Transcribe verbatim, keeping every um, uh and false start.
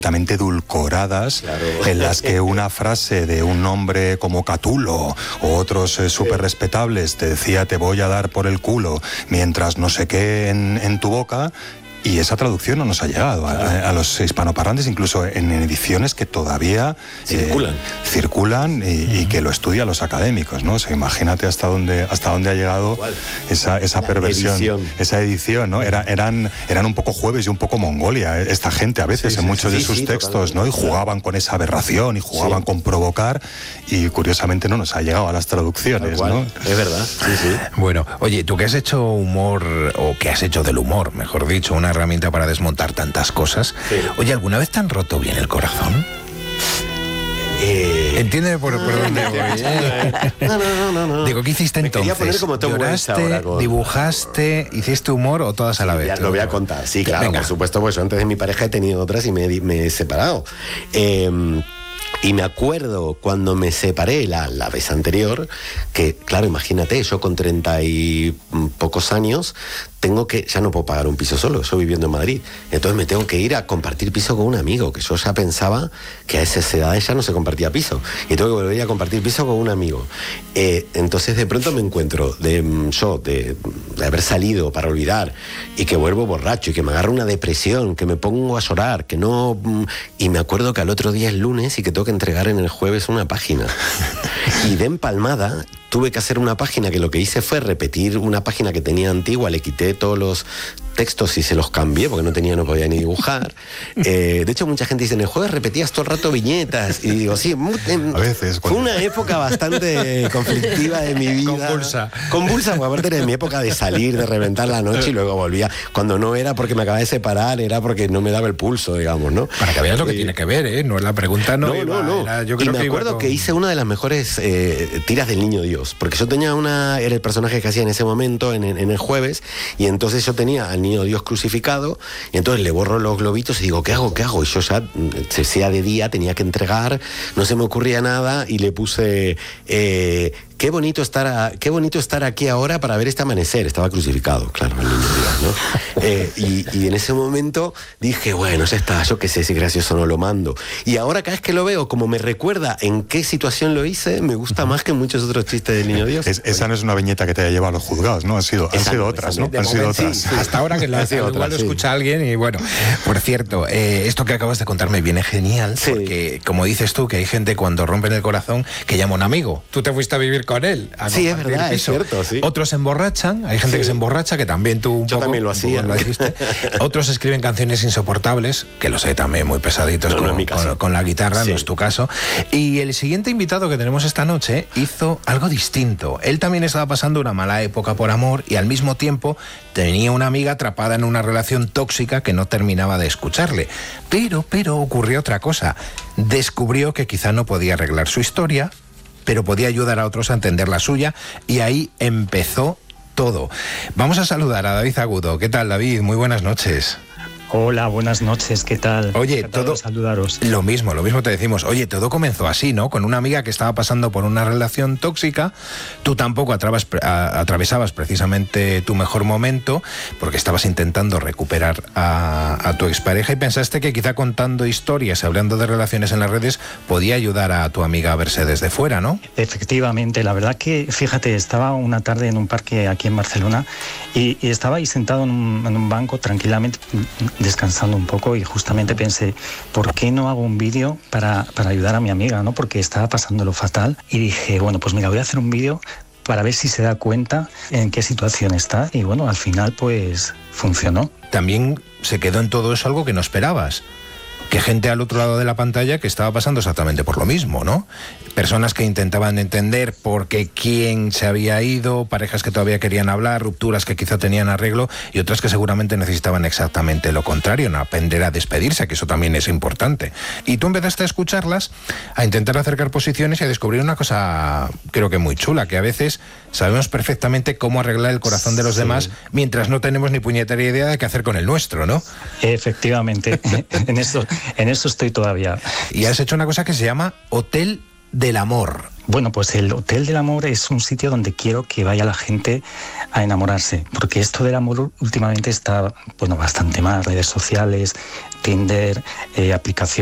completamente edulcoradas, claro, en las que una frase de un hombre como Catulo o otros eh, súper respetables te decía te voy a dar por el culo mientras no sé qué en, en tu boca. Y esa traducción no nos ha llegado a, a los hispanoparlantes, incluso en ediciones que todavía circulan, eh, circulan y, uh-huh. y que lo estudian los académicos, ¿no? O sea, imagínate hasta dónde hasta dónde ha llegado esa, esa perversión, edición. esa edición, ¿no? Era, eran, eran un poco Jueves y un poco Mongolia esta gente a veces sí, en sí, muchos sí, de sus sí, textos, ¿no? Y jugaban con esa aberración y jugaban sí. con provocar y curiosamente no nos ha llegado a las traducciones, ¿no? Es verdad. Sí, sí. Bueno, oye, tú que has hecho humor, o que has hecho del humor, mejor dicho, una herramienta para desmontar tantas cosas. Sí. Oye, ¿alguna vez te han roto bien el corazón? Eh... Entiéndeme por, por dónde voy. ¿eh? No, no, no, no. Digo, ¿qué hiciste Me entonces? Poner como ¿Lloraste, ahora con... dibujaste, hiciste humor o todas a la sí, vez? Ya, lo voy a contar, sí, claro, Venga. Por supuesto, pues yo antes de mi pareja he tenido otras y me, me he separado. Eh, Y me acuerdo cuando me separé la, la vez anterior, que claro, imagínate, yo con treinta y pocos años tengo que, ya no puedo pagar un piso solo, estoy viviendo en Madrid, entonces me tengo que ir a compartir piso con un amigo, que yo ya pensaba que a esas edades ya no se compartía piso, y tengo que volver a compartir piso con un amigo. Eh, entonces de pronto me encuentro, de, yo, de, de haber salido para olvidar, y que vuelvo borracho, y que me agarra una depresión, que me pongo a llorar, que no... Y me acuerdo que al otro día es lunes y que tengo que entregar en el jueves una página. Y de empalmada tuve que hacer una página que lo que hice fue repetir una página que tenía antigua, le quité todos los textos y se los cambié porque no tenía, no podía ni dibujar. Eh, de hecho, mucha gente dice, en el jueves repetías todo el rato viñetas. Y digo, sí, muy, eh, a veces. Cuando... Fue una época bastante conflictiva de mi vida. Convulsa. Convulsa, porque aparte era mi época de salir, de reventar la noche y luego volvía. Cuando no era porque me acababa de separar, era porque no me daba el pulso, digamos, ¿no? Para que veas lo que eh, tiene que ver, ¿eh? No es la pregunta, no. No, iba, no, no. Era, yo creo y me que acuerdo con... que hice una de las mejores eh, tiras del Niño Dios, porque yo tenía una, era el personaje que hacía en ese momento, en, en el jueves, y entonces yo tenía al Niño Dios crucificado, y entonces le borro los globitos y digo, ¿qué hago? ¿Qué hago? Y yo ya, sea de día, tenía que entregar, no se me ocurría nada, y le puse... Eh, Qué bonito, estar a, qué bonito estar aquí ahora para ver este amanecer. Estaba crucificado, claro, el Niño Dios, ¿no? Eh, y, y en ese momento dije, bueno, ya está, yo qué sé si gracioso no lo mando. Y ahora cada vez que lo veo, como me recuerda en qué situación lo hice, me gusta más que muchos otros chistes del Niño Dios. Es, esa no es una viñeta que te haya llevado a los juzgados, ¿no? Han sido, han sido otras, ¿no? Han sido otras. Sí, sí. Hasta ahora que la, igual otra, lo sí. escucha alguien y bueno. Por cierto, eh, esto que acabas de contarme viene genial, sí. porque como dices tú, que hay gente cuando rompen el corazón que llama a un amigo. Tú te fuiste a vivir con él. A sí, es verdad, es cierto, sí. Otros se emborrachan, hay gente sí. que se emborracha, que también tú un Yo poco, también lo hacía. Lo Otros escriben canciones insoportables, que los hay también muy pesaditos no, con, no con, con la guitarra, sí. no es tu caso. Y el siguiente invitado que tenemos esta noche hizo algo distinto. Él también estaba pasando una mala época por amor y al mismo tiempo tenía una amiga atrapada en una relación tóxica que no terminaba de escucharle. Pero, pero ocurrió otra cosa. Descubrió que quizá no podía arreglar su historia, pero podía ayudar a otros a entender la suya, y ahí empezó todo. Vamos a saludar a David Agudo. ¿Qué tal, David? Muy buenas noches. Hola, buenas noches, ¿qué tal? Oye, todo saludaros. Lo mismo, lo mismo te decimos. Oye, todo comenzó así, ¿no? Con una amiga que estaba pasando por una relación tóxica. Tú tampoco atravas, a, atravesabas precisamente tu mejor momento porque estabas intentando recuperar a, a tu expareja y pensaste que quizá contando historias, hablando de relaciones en las redes, podía ayudar a tu amiga a verse desde fuera, ¿no? Efectivamente, la verdad que, fíjate, estaba una tarde en un parque aquí en Barcelona y, y estaba ahí sentado en un, en un banco tranquilamente descansando un poco y justamente pensé, ¿por qué no hago un vídeo para, para ayudar a mi amiga, ¿no? Porque estaba pasándolo fatal y dije, bueno, pues mira, voy a hacer un vídeo para ver si se da cuenta en qué situación está y bueno, al final pues funcionó. También se quedó en todo eso algo que no esperabas. Que gente al otro lado de la pantalla que estaba pasando exactamente por lo mismo, ¿no? Personas que intentaban entender por qué quién se había ido, parejas que todavía querían hablar, rupturas que quizá tenían arreglo y otras que seguramente necesitaban exactamente lo contrario, ¿no? Aprender a despedirse, que eso también es importante. Y tú empezaste a escucharlas, a intentar acercar posiciones y a descubrir una cosa, creo que muy chula, que a veces sabemos perfectamente cómo arreglar el corazón de los sí. demás mientras no tenemos ni puñetera idea de qué hacer con el nuestro, ¿no? Efectivamente, en eso... En eso estoy todavía. Y has hecho una cosa que se llama Hotel del Amor. Bueno, pues el Hotel del Amor es un sitio donde quiero que vaya la gente a enamorarse, porque esto del amor últimamente está, bueno, bastante mal, redes sociales, Tinder, eh, aplicaciones